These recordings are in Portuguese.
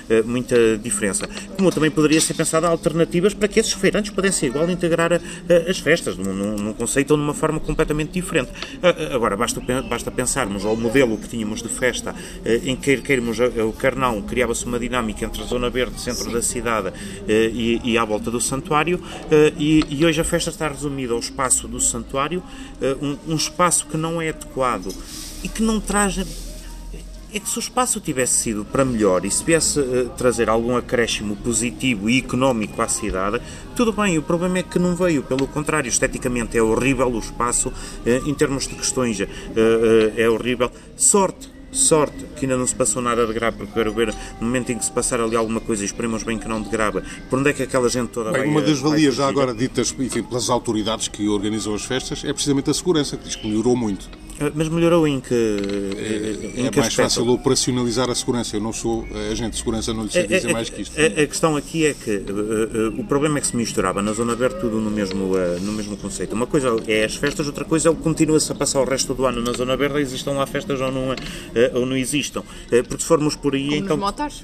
muita diferença. Como também poderia ser pensado alternativas para que esses feirantes pudessem igual integrar as festas, num conceito ou numa forma completamente diferente. Agora, basta pensarmos ao modelo que tínhamos de festa, em que queirmos quer não, criava-se uma dinâmica entre a zona verde, centro da cidade, e à volta do santuário, e hoje a festa está resumida ao espaço do santuário, um espaço que não é adequado e que não traz... É que se o espaço tivesse sido para melhor e se viesse trazer algum acréscimo positivo e económico à cidade, tudo bem, o problema é que não veio, pelo contrário, esteticamente é horrível o espaço, em termos de questões é horrível. Sorte que ainda não se passou nada de grave, porque quero ver no momento em que se passar ali alguma coisa, e esperemos bem que não de grave, por onde é que aquela gente toda vai... Uma das valias já agora ditas, enfim, pelas autoridades que organizam as festas é precisamente a segurança, que diz que melhorou muito. Mas melhorou em que É mais fácil operacionalizar a segurança. Eu não sou agente de segurança, não lhe sei dizer mais que isto. A questão aqui é que o problema é que se misturava na zona verde tudo no mesmo conceito. Uma coisa é as festas, outra coisa é o que continua-se a passar o resto do ano na zona verde, existam lá festas ou não existam. Porque se formos por aí... Como então, nos motares.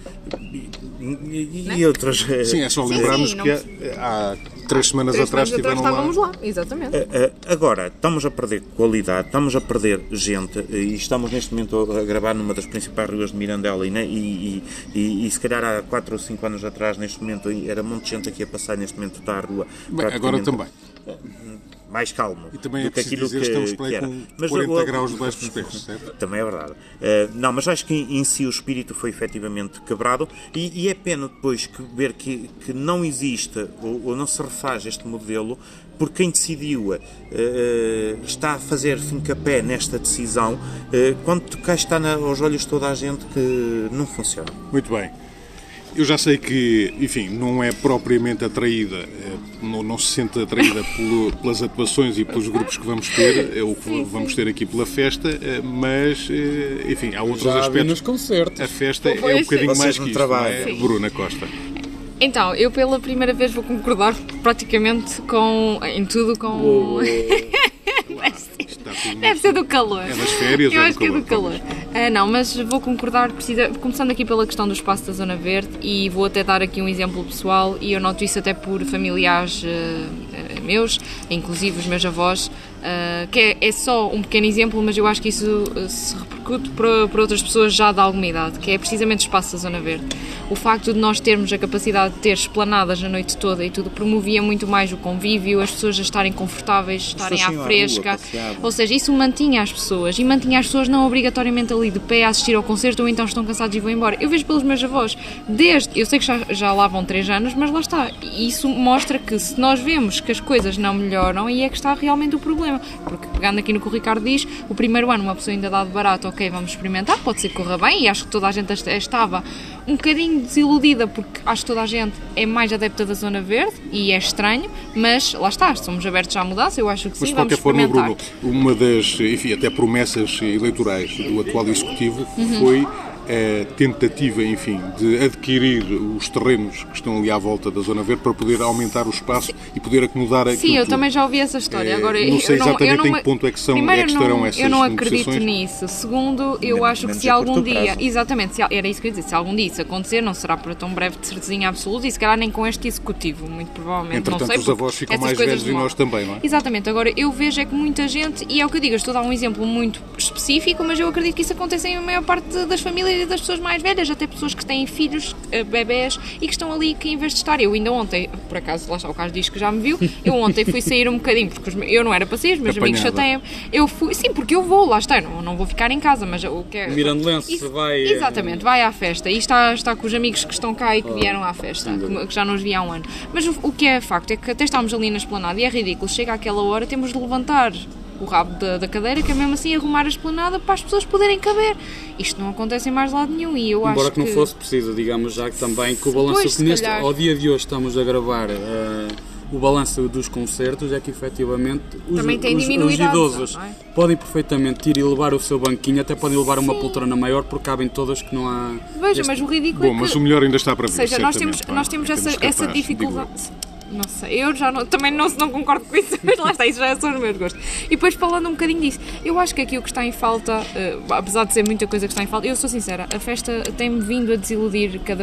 E outras... Sim, é só lembrarmos que há 3 semanas atrás estiveram lá. Estávamos lá, exatamente. Agora, estamos a perder qualidade, estamos a perder gente, e estamos neste momento a gravar numa das principais ruas de Mirandela, e se calhar há 4 ou 5 anos atrás, neste momento, era um monte de gente aqui a passar, neste momento está a rua... Bem, agora também. Mais calmo e também do que aquilo dizer, estamos para aí com 40 graus debaixo dos pés, certo? Também é verdade. Não, mas acho que em si o espírito foi efetivamente quebrado, e é pena depois ver que não existe ou não se refaz este modelo, porque quem decidiu está a fazer fincapé nesta decisão, quando cá está aos olhos de toda a gente que não funciona. Muito bem. Eu já sei que, enfim, não é propriamente atraída, não se sente atraída pelas atuações e pelos grupos que vamos ter, ou que vamos ter aqui pela festa, mas, enfim, há outros aspectos. Nos concertos. A festa é um bocadinho mais que isto, não é? Bruna Costa. Então, eu pela primeira vez vou concordar praticamente em tudo com... Deve ser do calor. É das férias. Eu acho que é do calor. Não, mas vou concordar, começando aqui pela questão do espaço da Zona Verde, e vou até dar aqui um exemplo pessoal, e eu noto isso até por familiares meus, inclusive os meus avós, que é só um pequeno exemplo, mas eu acho que isso se repercute para outras pessoas já de alguma idade, que é precisamente o espaço da Zona Verde. O facto de nós termos a capacidade de ter esplanadas a noite toda e tudo promovia muito mais o convívio, as pessoas a estarem confortáveis, estarem à fresca, ou seja, isso mantinha as pessoas, e mantinha as pessoas não obrigatoriamente ali de pé a assistir ao concerto, ou então estão cansados e vão embora. Eu vejo pelos meus avós, eu sei que já lá vão 3 anos, mas lá está, isso mostra que se nós vemos que as coisas não melhoram, aí é que está realmente o problema, porque pegando aqui no que o Ricardo diz, o primeiro ano uma pessoa ainda dá de barato, ok, vamos experimentar, pode ser que corra bem, e acho que toda a gente estava um bocadinho desiludida, porque acho que toda a gente é mais adepta da Zona Verde, e é estranho, mas lá está, somos abertos à mudança, eu acho que sim, vamos experimentar. Mas de qualquer forma, Bruno, uma das, enfim, até promessas eleitorais do atual Executivo foi a tentativa, enfim, de adquirir os terrenos que estão ali à volta da Zona Verde para poder aumentar o espaço e poder acomodar aquilo. Sim, eu também já ouvi essa história. Agora, não sei exatamente em que ponto é que estarão essas negociações. Eu não acredito nisso. Segundo, eu acho que se algum dia... Exatamente, era isso que eu ia dizer. Se algum dia isso acontecer, não será para tão breve de certezinha absoluta, e se calhar nem com este Executivo, muito provavelmente. Entretanto, não sei, os avós ficam mais velhos e nós também, não é? Exatamente. Agora, eu vejo é que muita gente, e é o que eu digo, eu estou a dar um exemplo muito específico, mas eu acredito que isso aconteça em maior parte das famílias e das pessoas mais velhas, até pessoas que têm filhos, bebés, e que estão ali que em vez de estar, eu ainda ontem, por acaso, lá está, o Carlos diz que já me viu, eu ontem fui sair um bocadinho, porque eu não era para sair, os meus amigos chateiam, eu fui, sim, porque eu vou, lá está, eu não vou ficar em casa, mas o que é... Mirandelense vai... Exatamente, vai à festa, e está com os amigos que estão cá e que vieram à festa, que já não os vi há um ano, mas o que é facto é que até estávamos ali na esplanada, e é ridículo, chega àquela hora, temos de levantar o rabo da cadeira, que é mesmo assim arrumar a esplanada para as pessoas poderem caber. Isto não acontece em mais lado nenhum, e eu Embora acho que não fosse preciso, digamos já que também que o balanço que ao dia de hoje estamos a gravar o balanço dos concertos é que efetivamente os idosos podem perfeitamente ir e levar o seu banquinho, até podem levar uma poltrona maior, porque cabem todas que não há... Veja, mas o ridículo mas o melhor ainda está para vir. Ou seja, nós temos essa dificuldade... Não sei, eu já também não concordo com isso, mas lá está, isso já são os meus gostos. E depois, falando um bocadinho disso, eu acho que aqui o que está em falta, apesar de ser muita coisa que está em falta, eu sou sincera, a festa tem-me vindo a desiludir cada